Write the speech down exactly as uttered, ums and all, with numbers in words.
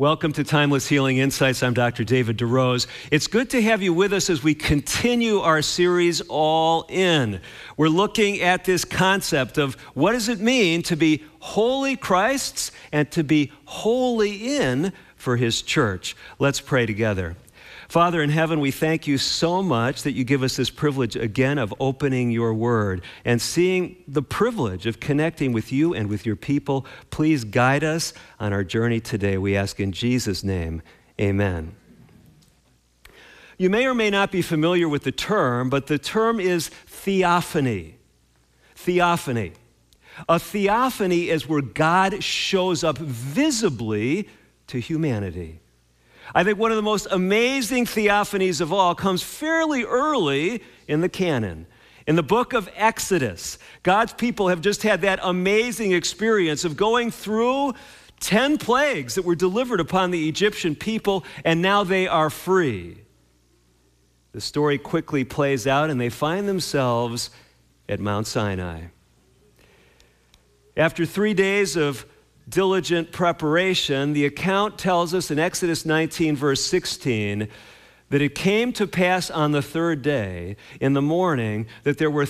Welcome to Timeless Healing Insights. I'm Doctor David DeRose. It's good to have you with us as we continue our series, All In. We're looking at this concept of what does it mean to be wholly Christ's and to be wholly in for His church. Let's pray together. Father in heaven, we thank you so much that you give us this privilege again of opening your word and seeing the privilege of connecting with you and with your people. Please guide us on our journey today. We ask in Jesus' name, amen. You may or may not be familiar with the term, but the term is theophany. Theophany. A theophany is where God shows up visibly to humanity. I think one of the most amazing theophanies of all comes fairly early in the canon. In the book of Exodus, God's people have just had that amazing experience of going through ten plagues that were delivered upon the Egyptian people, and now they are free. The story quickly plays out, and they find themselves at Mount Sinai. After three days of diligent preparation, the account tells us in Exodus nineteen, verse sixteen, that it came to pass on the third day in the morning that there were